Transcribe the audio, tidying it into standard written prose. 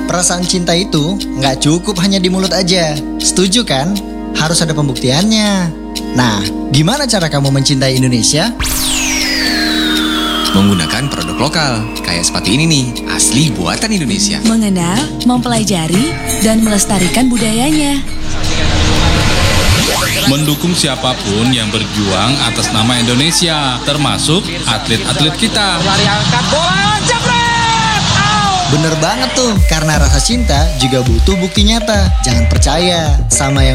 Perasaan cinta itu nggak cukup hanya di mulut aja. Setuju kan? Harus ada pembuktiannya. Nah, gimana cara kamu mencintai Indonesia? Menggunakan produk lokal, kayak sepatu ini nih, asli buatan Indonesia. Mengenal, mempelajari, dan melestarikan budayanya. Mendukung siapapun yang berjuang atas nama Indonesia, termasuk atlet-atlet kita. Lari angkat bola, jebret! Bener banget tuh, karena rasa cinta juga butuh bukti nyata. Jangan percaya sama yang